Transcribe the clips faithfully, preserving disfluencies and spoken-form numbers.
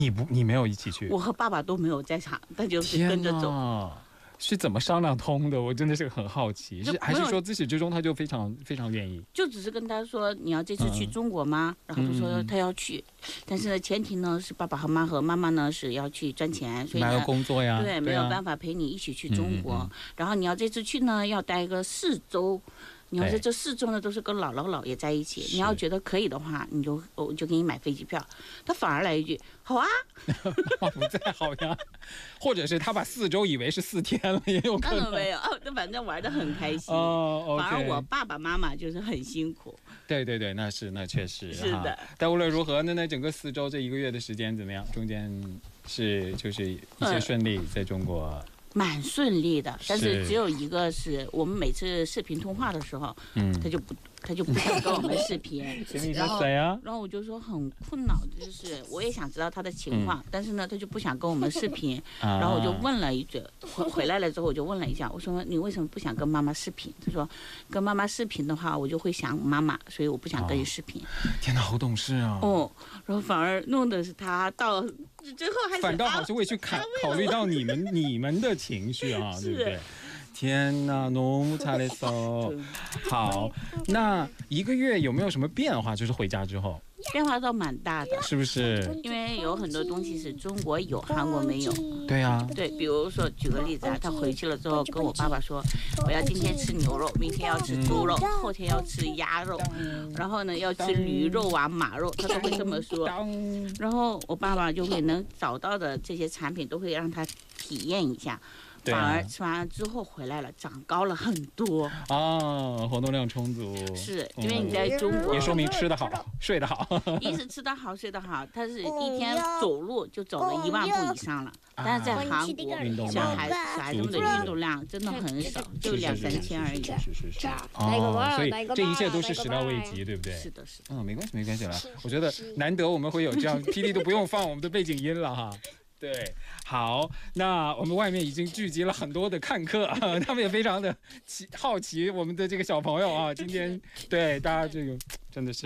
你不，你没有一起去？ 我和爸爸都没有在场，他就是跟着走。 是怎么商量通的？我真的是很好奇，是还是说自始至终他就非常非常愿意？ 就只是跟他说你要这次去中国吗？嗯、然后就说他要去，但是呢前提呢是爸爸和妈和妈妈呢是要去赚钱，所以呢工作呀， 对，没有办法陪你一起去中国。嗯嗯嗯然后你要这次去呢要待个四周。你要是这四周呢都是跟姥姥姥爷在一起，你要觉得可以的话，你就我就给你买飞机票。他反而来一句好啊， 不在好呀，或者是他把四周以为是四天了，也有可能。 那没有，那反正玩得很开心。 哦、oh, okay ， 反而我爸爸妈妈就是很辛苦。 对对对，那是那确实是的。 但无论如何，那那整个四周这一个月的时间怎么样？中间是就是一切顺利，在中国。 蛮顺利的，但是只有一个是我们每次视频通话的时候，嗯，他就不他就不想跟我们视频。 然后然后我就说很困扰，就是我也想知道他的情况，嗯、但是呢，他就不想跟我们视频。啊、然后我就问了一嘴，回回来了之后我就问了一下，我说你为什么不想跟妈妈视频？他说跟妈妈视频的话，我就会想妈妈，所以我不想跟你视频。 哦、天哪，好懂事啊！ 哦，然后反而弄的是他到最后还是反倒好是会去考考虑到你们你们的情绪啊，对不对？天哪，너무 잘했어。好，那一个月有没有什么变化？就是回家之后， 变化倒蛮大的， 是不是？ 因为有很多东西是中国有，韩国没有。 对啊， 对，比如说举个例子啊，他回去了之后跟我爸爸说，我要今天吃牛肉，明天要吃猪肉，嗯、后天要吃鸭肉，然后呢要吃驴肉啊、马肉，他都会这么说。然后我爸爸就会能找到的这些产品都会让他体验一下。反而吃完了之后回来了，长高了很多啊，活动量充足。 是因为你在中国， 也说明吃得好，睡得好。 一是吃得好，睡得好，他是一天走路就走了一万步以上了。但是在韩国，小孩小孩子们的运动量真的很少，就两三千而已。 是是是。哦，所以这一切都是始料未及，对不对？ 是的，是的。 嗯，没关系，没关系了。我觉得难得我们会有这样，霹雳都不用放我们的背景音了哈。对，好，那我们外面已经聚集了很多的看客啊，他们也非常的奇好奇我们的这个小朋友啊，今天对大家这个真的是。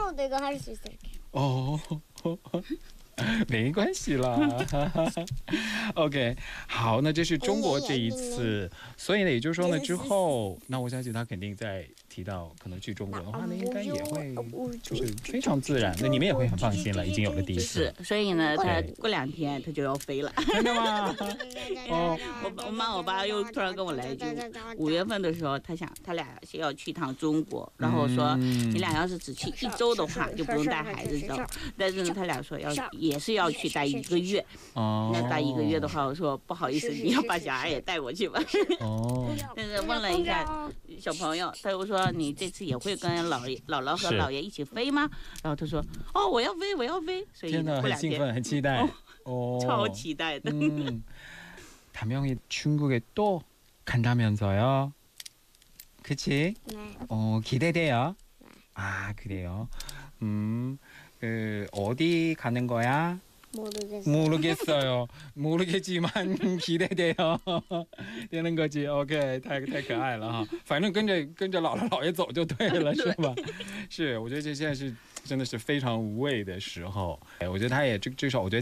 哦，没关系啦。OK， 好，那这是中国这一次，所以呢，也就是说呢，之后，那我相信他肯定在提到可能去中国的话呢，应该也会就是非常自然，那你们也会很放心了，已经有了第一次。 是，所以呢，他过两天他就要飞了。 真的吗？ 哦，我我妈我爸又突然跟我来一句，五月份的时候，他想他俩先要去一趟中国，然后说、嗯、你俩要是只去一周的话，就不用带孩子走，但是呢，他俩说要也是要去待一个月。哦，那待一个月的话，我说不好意思，你要把小孩也带过去吧。哦，但是问了一下小朋友，他又说你这次也会跟姥爷、姥姥和姥爷一起飞吗？然后他说哦，我要飞，我要飞。所以真的很兴奋，很期待。 哦，超期待的。 嗯，다명이 중국에 또 간다면서요? 그치? 네. 어, 기대돼요? 네. 아, 그래요? 음, 그, 어디 가는 거야? 모르겠어요. 모르겠어요. 모르겠지만 기대돼요. 되는 거지. OK， 太太可爱了哈。反正跟着跟着姥姥姥爷走就对了，是吧？是，我觉得这现在是真的是非常无畏的时候。哎，我觉得他也至至少，我觉得。